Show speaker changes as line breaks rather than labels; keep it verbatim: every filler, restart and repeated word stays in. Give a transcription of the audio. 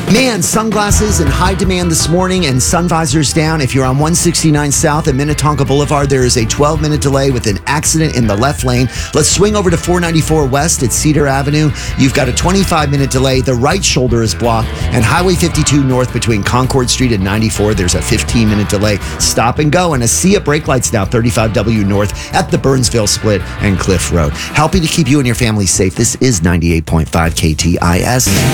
Man, sunglasses in high demand this morning and sun visors down. If you're on one sixty-nine South at Minnetonka Boulevard, there is a twelve minute delay with an accident in the left lane. Let's swing over to four ninety-four West at Cedar Avenue. You've got a twenty-five minute delay. The right shoulder is blocked. And Highway fifty-two North between Concord Street and ninety-four, there's a fifteen minute delay. Stop and go. And a sea of brake lights now, thirty-five W North at the Burnsville Split and Cliff Road. Helping to keep you and your family safe. This is ninety-eight point five K T I S.